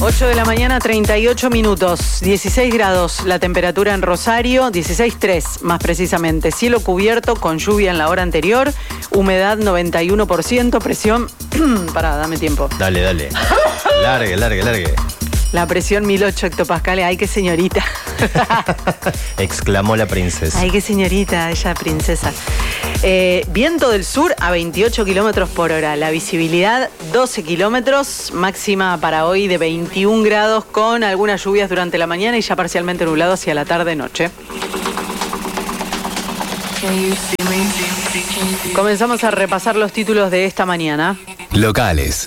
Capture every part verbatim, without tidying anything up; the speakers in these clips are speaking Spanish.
ocho de la mañana, treinta y ocho minutos, dieciséis grados la temperatura en Rosario, dieciséis punto tres más precisamente. Cielo cubierto con lluvia en la hora anterior, humedad noventa y uno por ciento, presión... Pará, dame tiempo. Dale, dale. Largue, largue, largue. La presión mil ocho hectopascales. ¡Ay, qué señorita! Exclamó la princesa. ¡Ay, qué señorita! Ella princesa. Eh, viento del sur a veintiocho kilómetros por hora. La visibilidad doce kilómetros. Máxima para hoy de veintiún grados con algunas lluvias durante la mañana y ya parcialmente nublado hacia la tarde-noche. Comenzamos a repasar los títulos de esta mañana. Locales.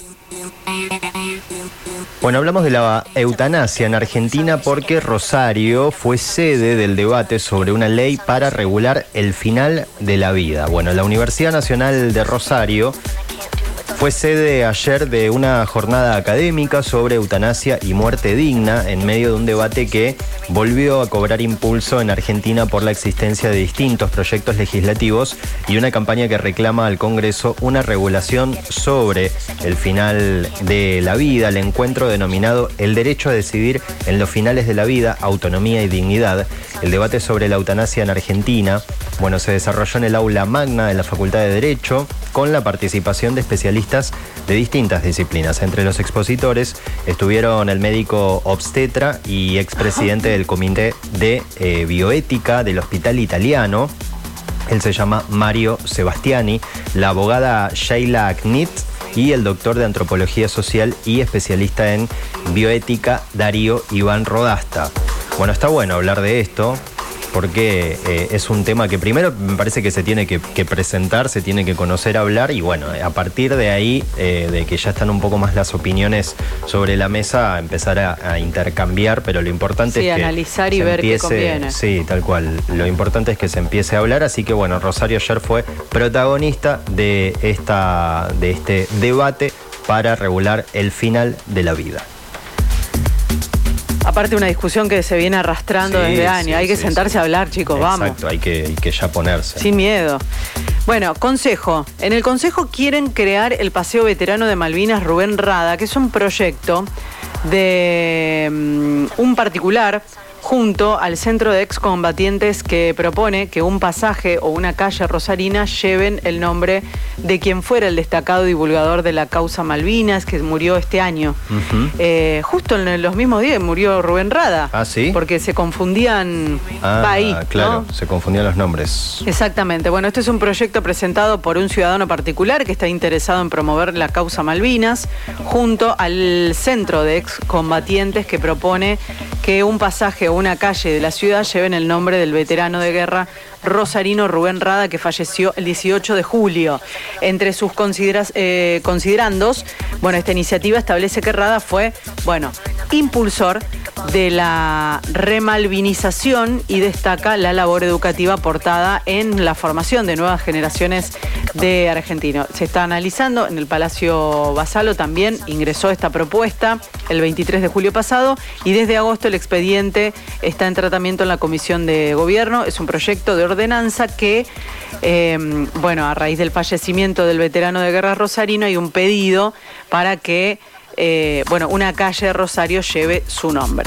Bueno, hablamos de la eutanasia en Argentina porque Rosario fue sede del debate sobre una ley para regular el final de la vida. Bueno, la Universidad Nacional de Rosario fue sede ayer de una jornada académica sobre eutanasia y muerte digna en medio de un debate que volvió a cobrar impulso en Argentina por la existencia de distintos proyectos legislativos y una campaña que reclama al Congreso una regulación sobre el final de la vida, el encuentro denominado El derecho a decidir en los finales de la vida, autonomía y dignidad. El debate sobre la eutanasia en Argentina, bueno, se desarrolló en el aula magna de la Facultad de Derecho con la participación de especialistas de distintas disciplinas. Entre los expositores estuvieron el médico obstetra y expresidente del Comité de eh, Bioética del Hospital Italiano. Él se llama Mario Sebastiani, la abogada Sheila Knit y el doctor de Antropología Social y especialista en Bioética Darío Iván Rodasta. Bueno, está bueno hablar de esto porque eh, es un tema que primero me parece que se tiene que, que presentar, se tiene que conocer, hablar y bueno, a partir de ahí, eh, de que ya están un poco más las opiniones sobre la mesa, empezar a, a intercambiar, pero lo importante sí, es que analizar y se ver empiece, qué conviene. Sí, tal cual. Lo importante es que se empiece a hablar, así que bueno, Rosario ayer fue protagonista de, esta, de este debate para regular el final de la vida. Aparte una discusión que se viene arrastrando sí, desde años. Sí, hay que sí, sentarse sí. a hablar, chicos, Exacto, vamos. Exacto, hay que, hay que ya ponerse. Sin miedo. Bueno, consejo. En el consejo quieren crear el Paseo Veterano de Malvinas Rubén Rada, que es un proyecto de um, un particular junto al Centro de Excombatientes que propone que un pasaje o una calle rosarina lleven el nombre de quien fuera el destacado divulgador de la causa Malvinas, que murió este año. Uh-huh. Eh, justo en los mismos días murió Rubén Rada. ¿Ah, sí? Porque se confundían ah, ahí, claro, ¿no? Se confundían los nombres. Exactamente. Bueno, este es un proyecto presentado por un ciudadano particular que está interesado en promover la causa Malvinas, junto al Centro de Excombatientes que propone que un pasaje o una calle de la ciudad lleven el nombre del veterano de guerra rosarino Rubén Rada, que falleció el dieciocho de julio. Entre sus consideras, eh, considerandos, bueno, esta iniciativa establece que Rada fue, bueno, impulsor de la remalvinización y destaca la labor educativa aportada en la formación de nuevas generaciones de argentinos. Se está analizando en el Palacio Basalo, también ingresó esta propuesta el veintitrés de julio pasado y desde agosto el expediente está en tratamiento en la Comisión de Gobierno. Es un proyecto de ordenanza que, eh, bueno, a raíz del fallecimiento del veterano de guerra rosarino hay un pedido para que Eh, bueno, una calle de Rosario lleve su nombre.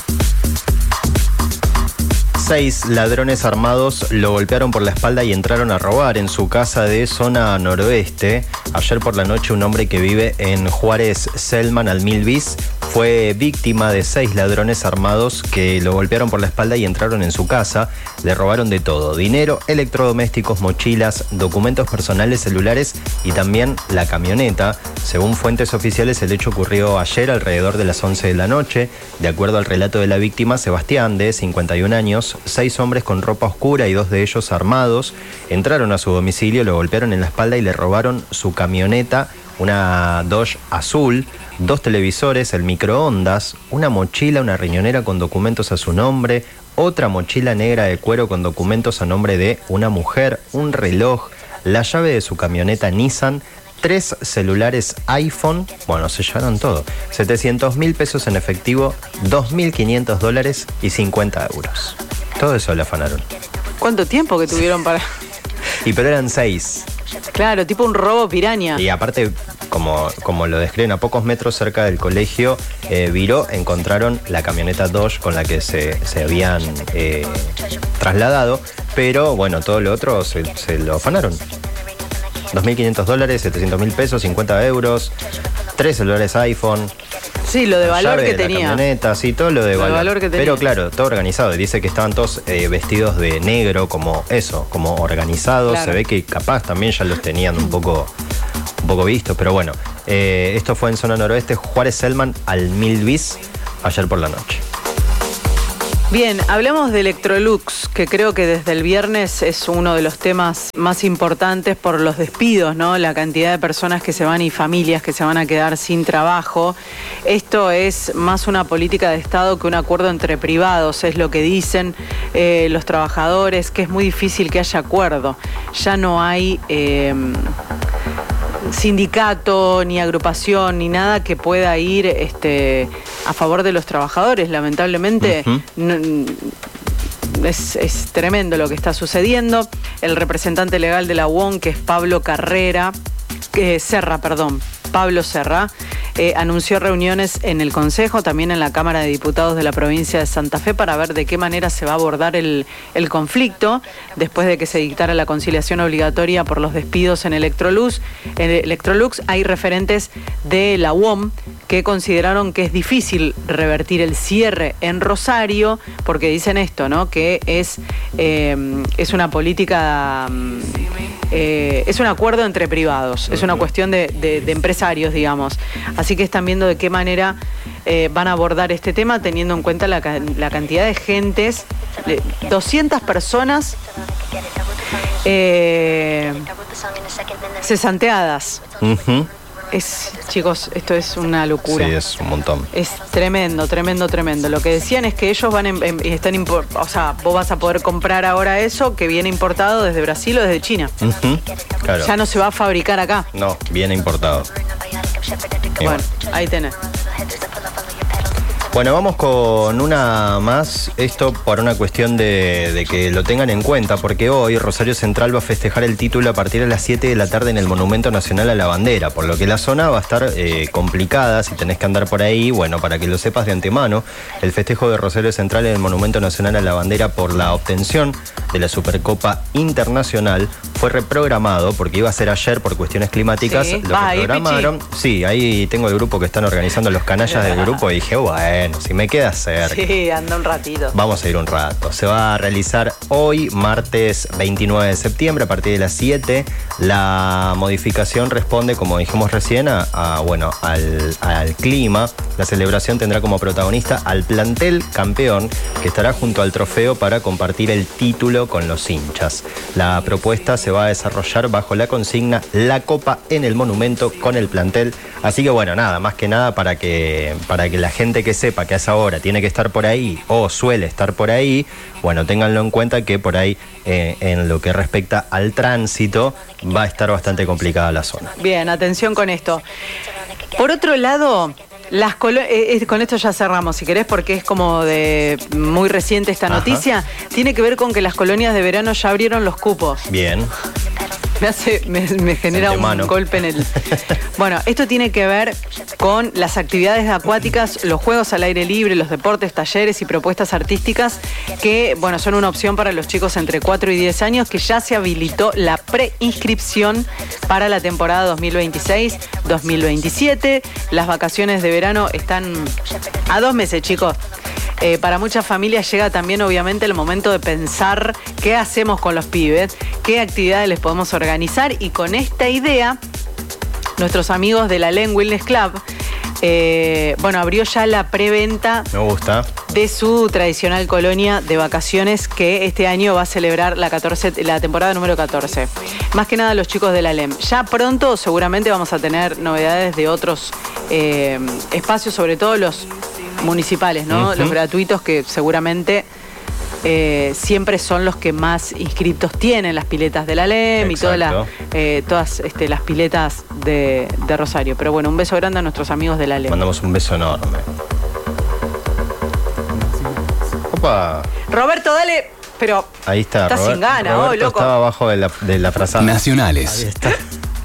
Seis ladrones armados lo golpearon por la espalda y entraron a robar en su casa de zona noroeste. Ayer por la noche un hombre que vive en Juárez Selman al Mil Bis fue víctima de seis ladrones armados que lo golpearon por la espalda y entraron en su casa. Le robaron de todo: dinero, electrodomésticos, mochilas, documentos personales, celulares y también la camioneta. Según fuentes oficiales, el hecho ocurrió ayer alrededor de las once de la noche. De acuerdo al relato de la víctima, Sebastián, de cincuenta y un años, seis hombres con ropa oscura y dos de ellos armados entraron a su domicilio, lo golpearon en la espalda y le robaron su camioneta, una Dodge azul, dos televisores, el microondas, una mochila, una riñonera con documentos a su nombre, otra mochila negra de cuero con documentos a nombre de una mujer, un reloj, la llave de su camioneta Nissan, tres celulares iPhone, bueno, se llevaron todo, setecientos mil pesos en efectivo, dos mil quinientos dólares y cincuenta euros. Todo eso le afanaron. ¿Cuánto tiempo que tuvieron para...? Y pero eran seis. Claro, tipo un robo piraña. Y aparte, como, como lo describen, a pocos metros cerca del colegio eh, Viró, encontraron la camioneta Dodge con la que se, se habían eh, trasladado, pero bueno, todo lo otro se, se lo afanaron. dos mil quinientos dólares, setecientos mil pesos, cincuenta euros, tres celulares iPhone. Sí, lo de valor que de tenía. La camioneta, sí, todo lo de lo valor. valor que tenía. Pero claro, todo organizado. Dice que estaban todos eh, vestidos de negro, como eso, como organizados. Claro. Se ve que capaz también ya los tenían un poco, un poco vistos. Pero bueno, eh, esto fue en zona noroeste, Juárez Selman al Mil Bis, ayer por la noche. Bien, hablemos de Electrolux, que creo que desde el viernes es uno de los temas más importantes por los despidos, ¿no? La cantidad de personas que se van y familias que se van a quedar sin trabajo. Esto es más una política de Estado que un acuerdo entre privados, es lo que dicen eh, los trabajadores, que es muy difícil que haya acuerdo. Ya no hay Eh, sindicato, ni agrupación, ni nada que pueda ir este, a favor de los trabajadores. Lamentablemente, uh-huh. no, es, es tremendo lo que está sucediendo. El representante legal de la U O N, que es Pablo Carrera, eh, Serra, perdón, Pablo Serra, eh, anunció reuniones en el Consejo, también en la Cámara de Diputados de la provincia de Santa Fe, para ver de qué manera se va a abordar el, el conflicto después de que se dictara la conciliación obligatoria por los despidos en Electrolux. En Electrolux hay referentes de la U O M que consideraron que es difícil revertir el cierre en Rosario, porque dicen esto, ¿no? Que es, eh, es una política... Eh, es un acuerdo entre privados, es una cuestión de, de, de empresarios, digamos. Así que están viendo de qué manera eh, van a abordar este tema, teniendo en cuenta la, la cantidad de gentes, de doscientas personas eh, cesanteadas. Uh-huh. Es, chicos, esto es una locura. Sí, es un montón. Es tremendo, tremendo, tremendo. Lo que decían es que ellos van en, en, están impor, o sea, vos vas a poder comprar ahora eso que viene importado desde Brasil o desde China. Uh-huh. Claro. Ya no se va a fabricar acá. No, viene importado. Bueno, ahí tenés. Bueno, vamos con una más, esto por una cuestión de, de que lo tengan en cuenta, porque hoy Rosario Central va a festejar el título a partir de las siete de la tarde en el Monumento Nacional a la Bandera, por lo que la zona va a estar eh, complicada si tenés que andar por ahí. Bueno, para que lo sepas de antemano, el festejo de Rosario Central en el Monumento Nacional a la Bandera por la obtención de la Supercopa Internacional fue reprogramado, porque iba a ser ayer por cuestiones climáticas, sí. lo reprogramaron. Sí, ahí tengo el grupo que están organizando los canallas del grupo y dije, bueno, si me queda cerca. Sí, anda un ratito. Vamos a ir un rato. Se va a realizar hoy, martes veintinueve de septiembre, a partir de las siete. La modificación responde, como dijimos recién, a, a, bueno, al, al clima. La celebración tendrá como protagonista al plantel campeón, que estará junto al trofeo para compartir el título con los hinchas. La propuesta se va a desarrollar bajo la consigna La Copa en el Monumento con el plantel. Así que bueno, nada, más que nada para que, para que la gente que sepa que a esa hora tiene que estar por ahí o suele estar por ahí, bueno, ténganlo en cuenta que por ahí eh, en lo que respecta al tránsito va a estar bastante complicada la zona. Bien, atención con esto. Por otro lado, las colo- eh, con esto ya cerramos, si querés, porque es como de muy reciente esta noticia. Ajá. Tiene que ver con que las colonias de verano ya abrieron los cupos. Bien. Me hace, me, me genera un golpe en el... Bueno, esto tiene que ver con las actividades acuáticas, los juegos al aire libre, los deportes, talleres y propuestas artísticas que, bueno, son una opción para los chicos entre cuatro y diez años, que ya se habilitó la preinscripción para la temporada dos mil veintiséis dos mil veintisiete. Las vacaciones de verano están a dos meses, chicos. Eh, para muchas familias llega también obviamente el momento de pensar qué hacemos con los pibes, qué actividades les podemos organizar, y con esta idea nuestros amigos de la Alem Wellness Club eh, bueno, abrió ya la preventa. Me gusta. De su tradicional colonia de vacaciones que este año va a celebrar la, catorce, la temporada número catorce. Más que nada los chicos de la Alem. Ya pronto seguramente vamos a tener novedades de otros eh, espacios, sobre todo los municipales, ¿no? Uh-huh. Los gratuitos, que seguramente eh, siempre son los que más inscriptos tienen, las piletas de la Alem. Exacto. Y todas las, eh, todas este, las piletas de, de Rosario. Pero bueno, un beso grande a nuestros amigos de la Alem. Mandamos un beso enorme. Opa. Roberto, dale. pero ahí está. está Robert, sin gana, Roberto hoy, loco. estaba abajo de la, de la frazada. Nacionales. Ahí está.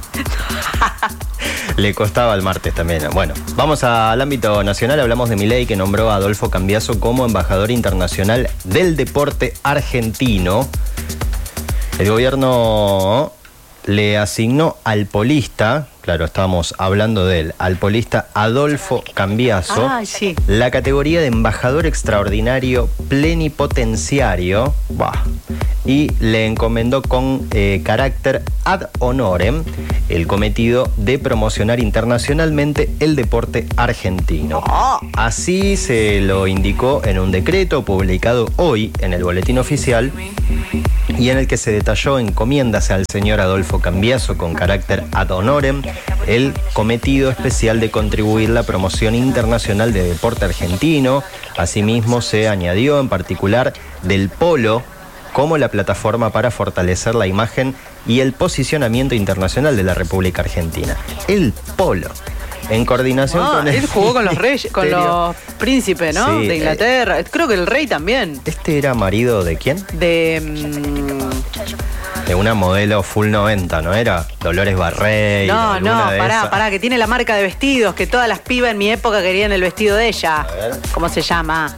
Le costaba el martes también. Bueno, vamos al ámbito nacional. Hablamos de Milei, que nombró a Adolfo Cambiaso como embajador internacional del deporte argentino. El gobierno le asignó al polista, claro, estábamos hablando de él, al polista Adolfo Cambiaso, ah, sí. la categoría de embajador extraordinario plenipotenciario, bah, y le encomendó con eh, carácter ad honorem el cometido de promocionar internacionalmente el deporte argentino. Oh. Así se lo indicó en un decreto publicado hoy en el Boletín Oficial, y en el que se detalló encomiendas al señor Adolfo Cambiaso con carácter ad honorem el cometido especial de contribuir a la promoción internacional de deporte argentino. Asimismo, se añadió en particular del polo como la plataforma para fortalecer la imagen y el posicionamiento internacional de la República Argentina. El polo. En coordinación Ah, con el él jugó con los reyes, con Ministerio. los príncipes, ¿no? Sí, de Inglaterra. Creo que el rey también. ¿Este era marido de quién? De. mm, De una modelo full noventa, ¿no era? Dolores Barrey. no, no, alguna de pará, esas. pará, que tiene la marca de vestidos, que todas las pibas en mi época querían el vestido de ella. A ver. ¿Cómo se llama?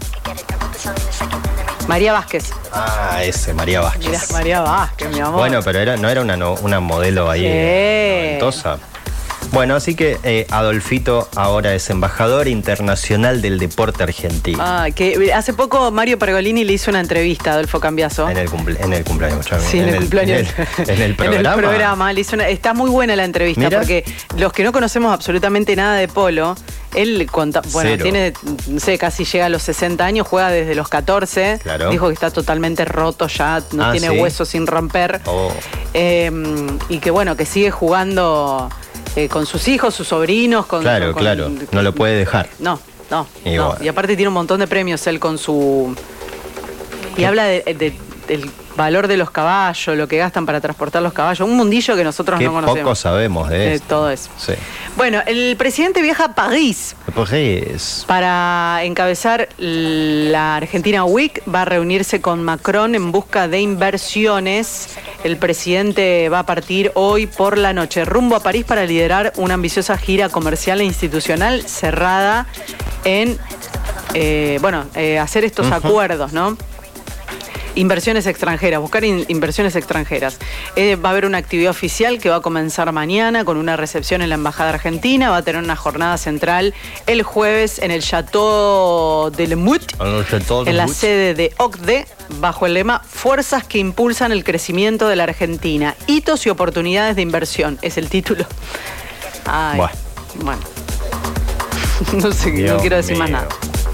María Vázquez. Ah, ese, María Vázquez. Mirá, María Vázquez, mi amor. Bueno, pero era, no era una, no- una modelo ahí Sí. noventosa. Bueno, así que eh, Adolfito ahora es embajador internacional del deporte argentino. Ah, que hace poco Mario Pergolini le hizo una entrevista a Adolfo Cambiaso. En el, cumple- en el cumpleaños. Chami. Sí, en, el cumpleaños. En el, en el programa. En el programa. Le hizo una- está muy buena la entrevista. Mirá. Porque los que no conocemos absolutamente nada de polo, él conta, bueno, Cero. tiene, no sé, casi llega a los sesenta años, juega desde los catorce. Claro. Dijo que está totalmente roto ya, no Ah, tiene ¿sí? huesos sin romper. Oh. Eh, y que bueno, que sigue jugando eh, con sus hijos, sus sobrinos. Con, Claro, con- claro. No lo puede dejar. No, no, Y no. bueno. Y aparte tiene un montón de premios él con su... Y habla de, de- del valor de los caballos, lo que gastan para transportar los caballos. Un mundillo que nosotros Qué no conocemos. poco sabemos de De esto. todo eso. Sí. Bueno, el presidente viaja a París Pues, para encabezar la Argentina Week. Va a reunirse con Macron en busca de inversiones. El presidente va a partir hoy por la noche rumbo a París para liderar una ambiciosa gira comercial e institucional cerrada en, eh, bueno, eh, hacer estos Ujú. acuerdos, ¿no? Inversiones extranjeras, buscar in- inversiones extranjeras. Eh, va a haber una actividad oficial que va a comenzar mañana con una recepción en la Embajada Argentina. Va a tener una jornada central el jueves en el Château de Le Mut, en la sede de O C D E, bajo el lema Fuerzas que impulsan el crecimiento de la Argentina. Hitos y oportunidades de inversión, es el título. Ay, Buah. bueno. No sé, no Dios quiero decir más mío. nada.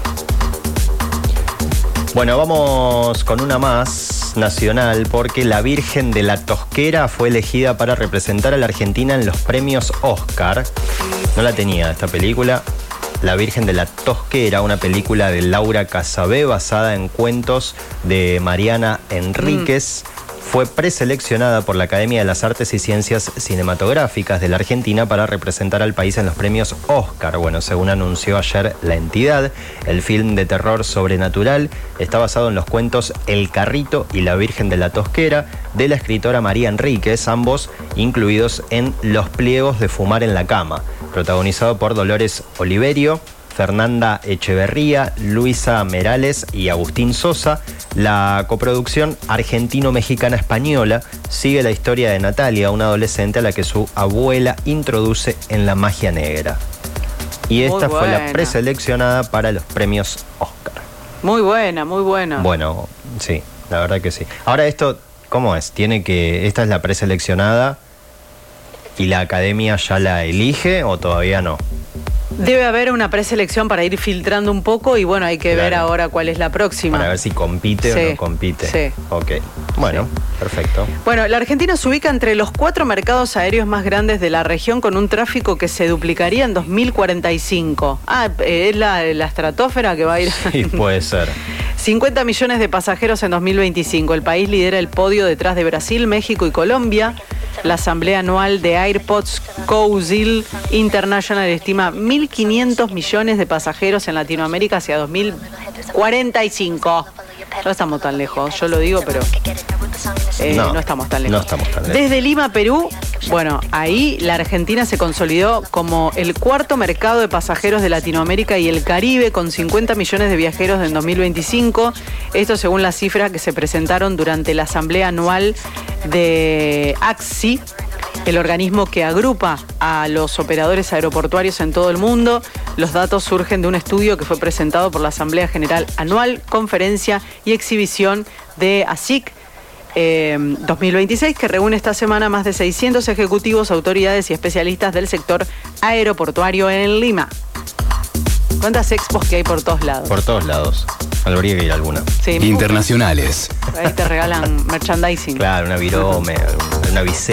Bueno, vamos con una más nacional, porque la Virgen de la Tosquera fue elegida para representar a la Argentina en los premios Oscar. No la tenía esta película. La Virgen de la Tosquera, una película de Laura Casabé basada en cuentos de Mariana Enríquez. Fue preseleccionada por la Academia de las Artes y Ciencias Cinematográficas de la Argentina para representar al país en los premios Oscar. Bueno, según anunció ayer la entidad, el film de terror sobrenatural está basado en los cuentos El Carrito y la Virgen de la Tosquera de la escritora María Enríquez, ambos incluidos en Los pliegos de fumar en la cama, protagonizado por Dolores Oliverio, Fernanda Echeverría, Luisa Merales y Agustín Sosa. La coproducción argentino-mexicana-española sigue la historia de Natalia, una adolescente a la que su abuela introduce en la magia negra. Y Muy esta fue la buena. preseleccionada para los premios Oscar. Muy buena, muy buena. Bueno, sí, la verdad que sí. Ahora esto, ¿cómo es? Tiene que, esta es la preseleccionada y la academia ya la elige o todavía no. Debe haber una preselección para ir filtrando un poco y bueno, hay que Claro. ver ahora cuál es la próxima. Para ver si compite Sí, o no compite. sí. Ok. Bueno, perfecto. Bueno, la Argentina se ubica entre los cuatro mercados aéreos más grandes de la región con un tráfico que se duplicaría en dos mil cuarenta y cinco. Ah, eh, es la, la estratosfera que va a ir. Sí, puede ser. cincuenta millones de pasajeros en dos mil veinticinco. El país lidera el podio detrás de Brasil, México y Colombia. La asamblea anual de Airports Council International estima mil quinientos millones de pasajeros en Latinoamérica hacia dos mil cuarenta y cinco. No estamos tan lejos, yo lo digo, pero eh, no, no estamos tan lejos. No estamos tan lejos. Desde Lima, Perú, bueno, ahí la Argentina se consolidó como el cuarto mercado de pasajeros de Latinoamérica y el Caribe, con cincuenta millones de viajeros en dos mil veinticinco. Esto según las cifras que se presentaron durante la asamblea anual de A C S I, el organismo que agrupa a los operadores aeroportuarios en todo el mundo. Los datos surgen de un estudio que fue presentado por la Asamblea General Anual, Conferencia y Exhibición de A S I C eh, dos mil veintiséis, que reúne esta semana más de seiscientos ejecutivos, autoridades y especialistas del sector aeroportuario en Lima. ¿Cuántas expos que hay por todos lados? Por todos lados. Habría que ir a alguna. Sí, internacionales. Ahí te regalan merchandising. Claro, una virome, una visera.